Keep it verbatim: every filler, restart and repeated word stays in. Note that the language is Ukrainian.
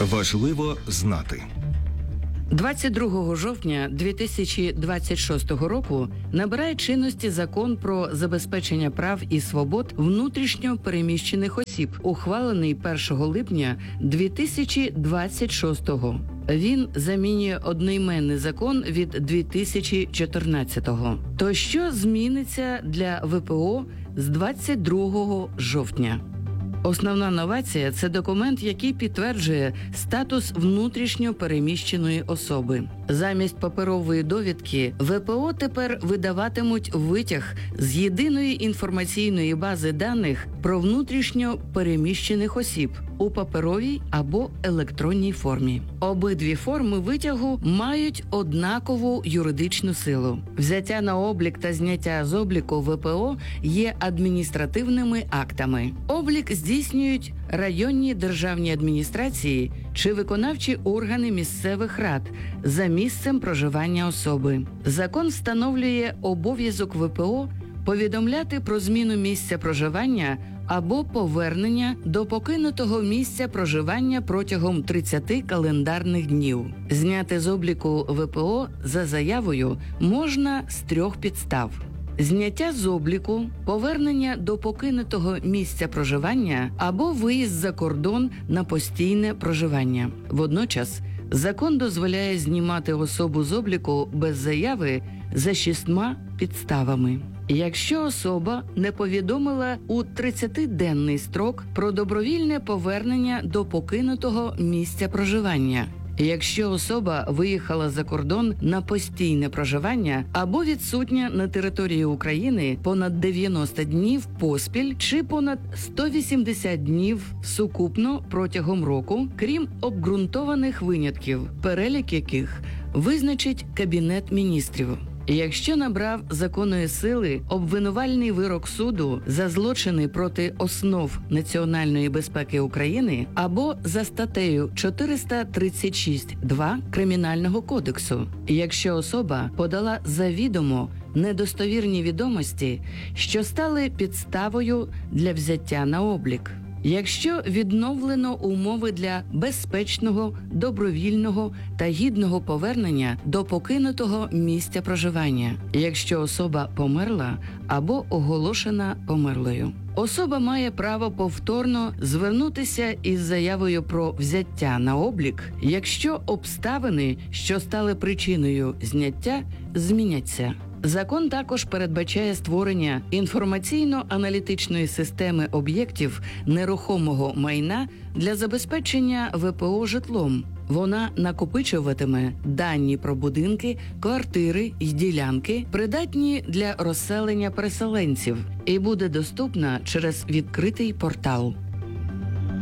Важливо знати. двадцять другого жовтня дві тисячі двадцять шостого року набирає чинності Закон про забезпечення прав і свобод внутрішньо переміщених осіб, ухвалений першого липня дві тисячі двадцять шостого. Він замінює одноіменний закон від дві тисячі чотирнадцятого. То що зміниться для ВПО з двадцять другого жовтня? Основна новація – це документ, який підтверджує статус внутрішньо переміщеної особи. Замість паперової довідки ВПО тепер видаватимуть витяг з єдиної інформаційної бази даних про внутрішньо переміщених осіб у паперовій або електронній формі. Обидві форми витягу мають однакову юридичну силу. Взяття на облік та зняття з обліку ВПО є адміністративними актами. Облік здійснюють районні державні адміністрації чи виконавчі органи місцевих рад за місцем проживання особи. Закон встановлює обов'язок ВПО повідомляти про зміну місця проживання або повернення до покинутого місця проживання протягом тридцяти календарних днів. Зняти з обліку ВПО за заявою можна з трьох підстав. Зняття з обліку, повернення до покинутого місця проживання або виїзд за кордон на постійне проживання. Водночас, закон дозволяє знімати особу з обліку без заяви за шістьма підставами. Якщо особа не повідомила у тридцятиденний строк про добровільне повернення до покинутого місця проживання, якщо особа виїхала за кордон на постійне проживання або відсутня на території України понад дев'яносто днів поспіль чи понад сто вісімдесят днів сукупно протягом року, крім обґрунтованих винятків, перелік яких визначить Кабінет міністрів. Якщо набрав законної сили обвинувальний вирок суду за злочини проти основ національної безпеки України або за статтею чотириста тридцять шість два Кримінального кодексу, якщо особа подала завідомо недостовірні відомості, що стали підставою для взяття на облік. Якщо відновлено умови для безпечного, добровільного та гідного повернення до покинутого місця проживання, якщо особа померла або оголошена померлою. Особа має право повторно звернутися із заявою про взяття на облік, якщо обставини, що стали причиною зняття, зміняться. Закон також передбачає створення інформаційно-аналітичної системи об'єктів нерухомого майна для забезпечення ВПО житлом. Вона накопичуватиме дані про будинки, квартири й ділянки, придатні для розселення переселенців, і буде доступна через відкритий портал.